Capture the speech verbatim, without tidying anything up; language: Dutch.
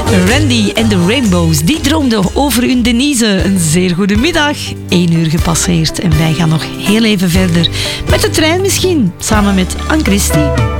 Randy en de Rainbows, die droomden over hun Denise. Een zeer goede middag. Eén uur gepasseerd en wij gaan nog heel even verder. Met de trein misschien, samen met Anne Christie.